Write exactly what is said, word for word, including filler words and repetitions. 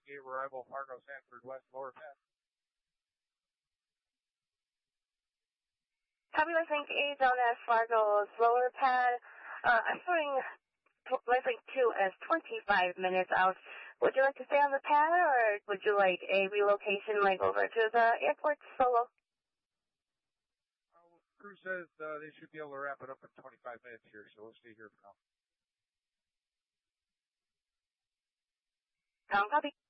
Gate arrival, Fargo, Sanford, West, lower pad. Copy Lifelink eight down at Fargo's lower pad. Uh, I'm showing Lifelink two as twenty-five minutes out. Would you like to stay on the pad, or would you like a relocation leg over to the airport solo? Uh, crew says uh, they should be able to wrap it up in twenty-five minutes here, so we'll stay here for now. Um, copy.